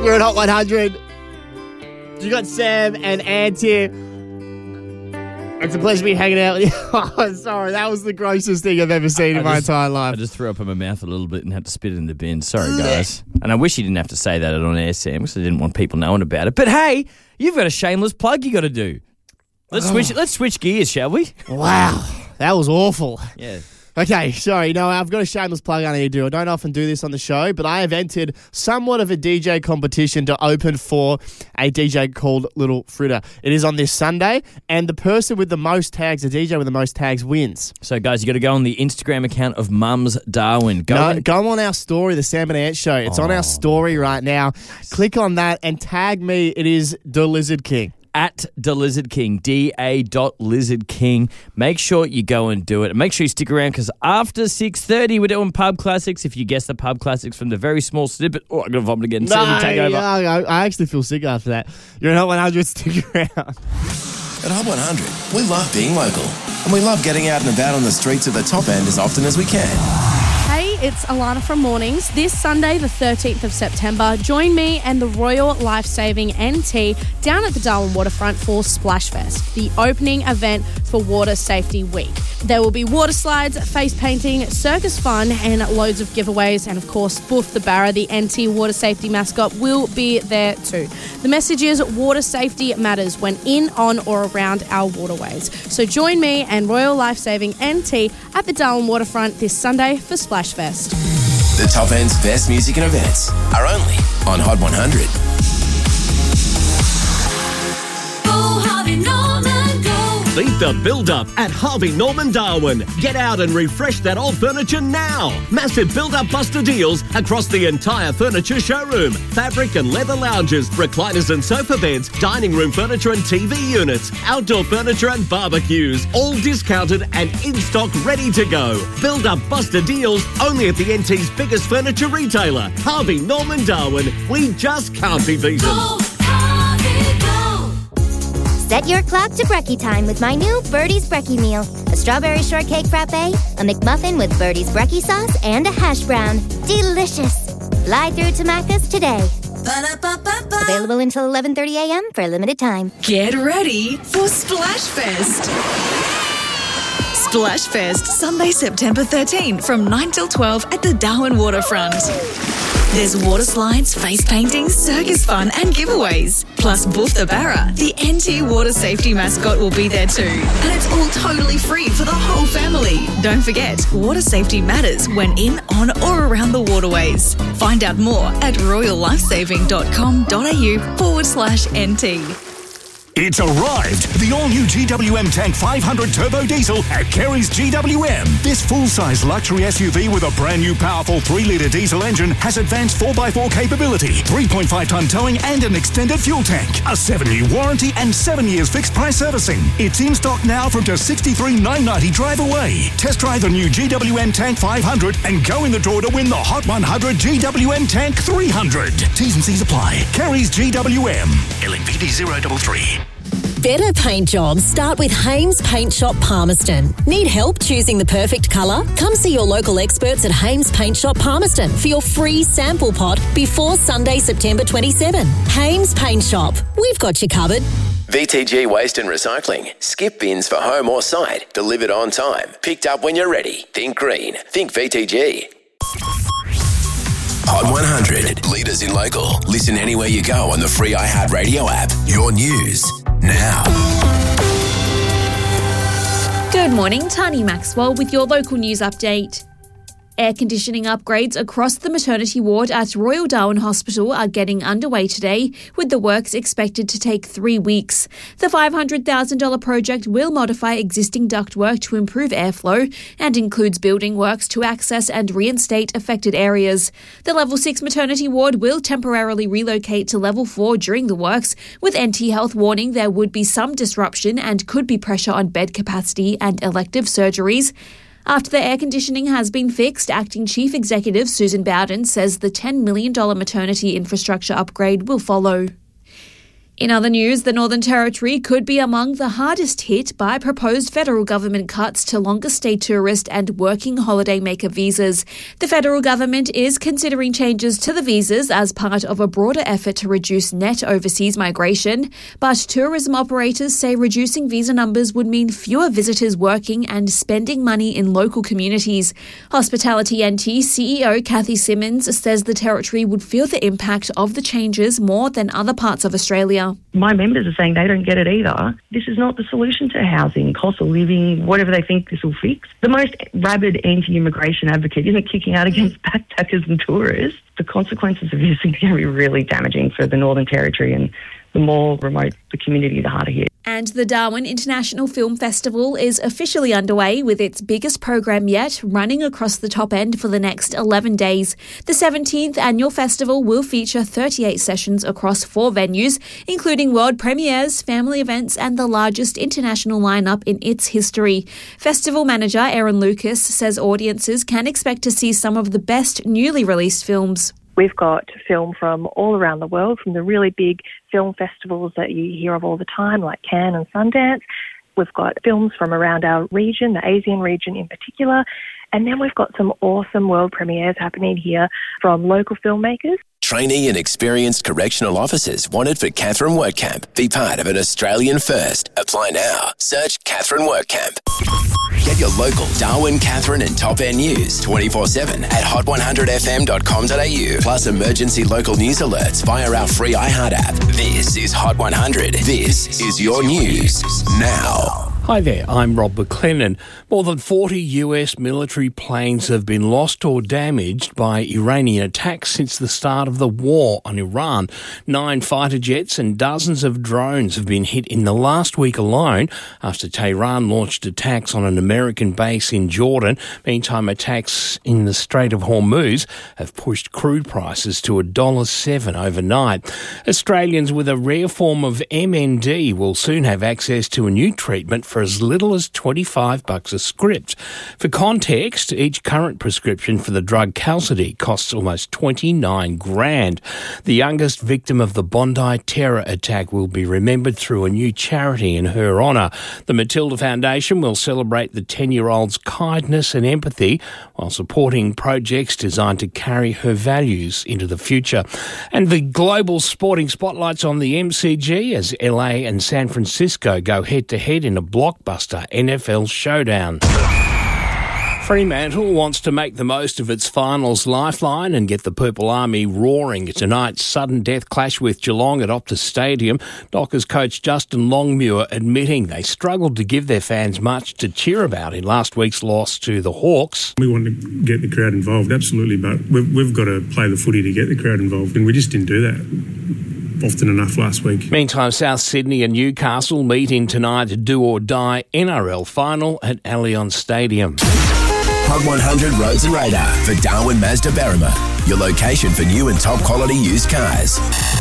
You're at Hot 100. You got Sam and Ant here. It's a pleasure to be hanging out with you. Oh, sorry, that was the grossest thing I've ever seen in my entire life. I just threw up in my mouth a little bit and had to spit it in the bin. Sorry, guys. And I wish you didn't have to say that on air, Sam, because I didn't want people knowing about it. But hey, you've got a shameless plug you got to do. Let's switch gears, shall we? Wow, that was awful. Yeah. Okay, sorry. No, I've got a shameless plug I need to do. I don't often do this on the show, but I have entered somewhat of a DJ competition to open for a DJ called Little Fritter. It is on this Sunday, and the person with the most tags, the DJ with the most tags, wins. So, guys, you got to go on the Instagram account of Mums Darwin. Go on our story, the Sam and Ant Show. It's on our story right now. Nice. Click on that and tag me. It is The Lizard King. At The Lizard King, DA.Lizard King. Make sure you go and do it. And make sure you stick around because after 6:30, we're doing pub classics. If you guess the pub classics from the very small snippet, I'm going to vomit again. Take over. I actually feel sick after that. You're at Hot 100, stick around. At Hot 100, we love being local. And we love getting out and about on the streets of the top end as often as we can. Hey, it's Alana from Mornings. This Sunday, the 13th of September, join me and the Royal Lifesaving NT down at the Darwin Waterfront for Splash Fest, the opening event for Water Safety Week. There will be water slides, face painting, circus fun, and loads of giveaways. And of course, Boof the Barra, the NT water safety mascot, will be there too. The message is water safety matters when in, on, or around our waterways. So join me and Royal Lifesaving NT at the Darwin Waterfront this Sunday for Splash Fest. The top end's best music and events are only on Hot 100. Beat the build-up at Harvey Norman Darwin. Get out and refresh that old furniture now. Massive build-up buster deals across the entire furniture showroom. Fabric and leather lounges, recliners and sofa beds, dining room furniture and TV units, outdoor furniture and barbecues. All discounted and in stock, ready to go. Build-up buster deals only at the NT's biggest furniture retailer, Harvey Norman Darwin. We just can't be beaten. Set your clock to brekkie time with my new Birdie's Brekkie Meal. A strawberry shortcake frappe, a McMuffin with Birdie's Brekkie sauce, and a hash brown. Delicious. Fly through to Macca's today. Available until 11:30 a.m. for a limited time. Get ready for Splash Fest. Splash Fest, Sunday, September 13 from 9 till 12 at the Darwin Waterfront. There's water slides, face painting, circus fun and giveaways. Plus Boof the Barra, the NT water safety mascot, will be there too. And it's all totally free for the whole family. Don't forget, water safety matters when in, on or around the waterways. Find out more at royallifesaving.com.au/NT. It's arrived! The all-new GWM Tank 500 Turbo Diesel at Kerry's GWM. This full-size luxury SUV with a brand-new powerful 3-litre diesel engine has advanced 4x4 capability, 3.5-tonne towing and an extended fuel tank, a 7-year warranty and 7 years fixed-price servicing. It's in stock now from just $63,990 drive away. Test drive the new GWM Tank 500 and go in the draw to win the Hot 100 GWM Tank 300. T's and C's apply. Kerry's GWM. LMPD 033. Better paint jobs start with Hames Paint Shop Palmerston. Need help choosing the perfect colour? Come see your local experts at Hames Paint Shop Palmerston for your free sample pot before Sunday, September 27. Hames Paint Shop. We've got you covered. VTG Waste and Recycling. Skip bins for home or site. Delivered on time. Picked up when you're ready. Think green. Think VTG. Hot 100. Leaders in local. Listen anywhere you go on the free iHeartRadio app. Your news now. Good morning, Tani Maxwell with your local news update. Air conditioning upgrades across the maternity ward at Royal Darwin Hospital are getting underway today, with the works expected to take 3 weeks. The $500,000 project will modify existing ductwork to improve airflow and includes building works to access and reinstate affected areas. The Level 6 maternity ward will temporarily relocate to Level 4 during the works, with NT Health warning there would be some disruption and could be pressure on bed capacity and elective surgeries. After the air conditioning has been fixed, Acting Chief Executive Susan Bowden says the $10 million maternity infrastructure upgrade will follow. In other news, the Northern Territory could be among the hardest hit by proposed federal government cuts to longer stay tourist and working holidaymaker visas. The federal government is considering changes to the visas as part of a broader effort to reduce net overseas migration. But tourism operators say reducing visa numbers would mean fewer visitors working and spending money in local communities. Hospitality NT CEO Kathy Simmons says the Territory would feel the impact of the changes more than other parts of Australia. My members are saying they don't get it either. This is not the solution to housing, cost of living, whatever they think this will fix. The most rabid anti-immigration advocate isn't kicking out against backpackers and tourists. The consequences of this are going to be really damaging for the Northern Territory, and the more remote the community, the harder hit. And the Darwin International Film Festival is officially underway with its biggest program yet, running across the top end for the next 11 days. The 17th annual festival will feature 38 sessions across 4 venues, including world premieres, family events, and the largest international lineup in its history. Festival manager Erin Lucas says audiences can expect to see some of the best newly released films. We've got film from all around the world, from the really big film festivals that you hear of all the time, like Cannes and Sundance. We've got films from around our region, the ASEAN region in particular. And then we've got some awesome world premieres happening here from local filmmakers. Trainee and experienced correctional officers wanted for Catherine Workcamp. Be part of an Australian first. Apply now. Search Catherine Workcamp. Get your local Darwin, Catherine and Top End news 24/7 at hot100fm.com.au. Plus emergency local news alerts via our free iHeart app. This is Hot 100. This is your news now. Hi there, I'm Rob McLennan. More than 40 US military planes have been lost or damaged by Iranian attacks since the start of the war on Iran. 9 fighter jets and dozens of drones have been hit in the last week alone after Tehran launched attacks on an American base in Jordan. Meantime, attacks in the Strait of Hormuz have pushed crude prices to $1.07 overnight. Australians with a rare form of MND will soon have access to a new treatment for as little as $25 a script. For context, each current prescription for the drug Qalsody costs almost $29,000. The youngest victim of the Bondi terror attack will be remembered through a new charity in her honour. The Matilda Foundation will celebrate the 10-year-old's kindness and empathy while supporting projects designed to carry her values into the future. And the global sporting spotlight's on the MCG as LA and San Francisco go head-to-head in a blockbuster NFL showdown. Fremantle wants to make the most of its finals lifeline and get the Purple Army roaring. Tonight's sudden death clash with Geelong at Optus Stadium. Dockers coach Justin Longmuir admitting they struggled to give their fans much to cheer about in last week's loss to the Hawks. We want to get the crowd involved, absolutely, but we've got to play the footy to get the crowd involved, and we just didn't do that often enough last week. Meantime, South Sydney and Newcastle meet in tonight's do-or-die NRL final at Allianz Stadium. Hot 100 Roads and Radar for Darwin Mazda Berrima. Your location for new and top quality used cars.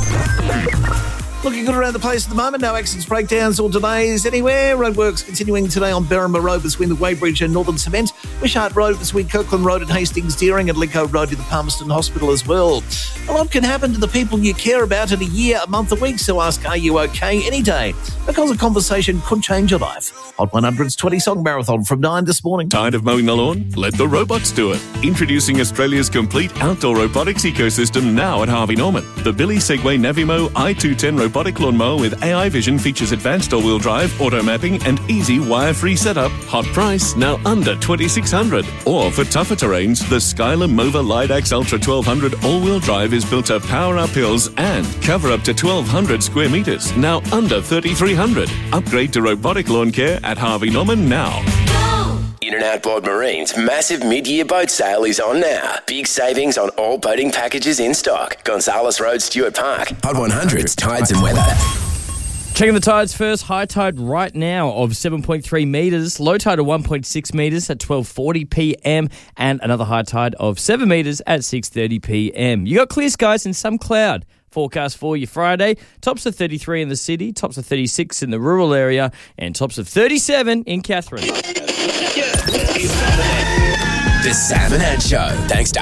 Looking good around the place at the moment. No accidents, breakdowns or delays anywhere. Roadworks continuing today on Berrima Road between the Weybridge and Northern Cement. Wishart Road between Kirkland Road and Hastings Deering, and Lincoln Road to the Palmerston Hospital as well. A lot can happen to the people you care about in a year, a month, a week. So ask, are you okay any day? Because a conversation could change your life. Hot 100's 20-song marathon from 9 this morning. Tired of mowing the lawn? Let the robots do it. Introducing Australia's complete outdoor robotics ecosystem now at Harvey Norman. The Billy Segway Navimo i210 robotic lawnmower with AI vision features advanced all-wheel drive, auto mapping and easy wire-free setup. Hot price, now under $2,600. Or for tougher terrains, the Skylar Mova Lidax Ultra 1200 all-wheel drive is built to power up hills and cover up to 1,200 square metres, now under $3,300. Upgrade to robotic lawn care at Harvey Norman now. In and Outboard Marine's massive mid-year boat sale is on now. Big savings on all boating packages in stock. Gonzales Road, Stuart Park. Hot 100's Tides and Weather. Checking the tides first. High tide right now of 7.3 metres. Low tide of 1.6 metres at 12:40 p.m. and another high tide of 7 metres at 6:30 p.m. You got clear skies and some cloud. Forecast for you Friday. Tops of 33 in the city, tops of 36 in the rural area, and tops of 37 in Catherine. The Sam and Ed Show. Thanks to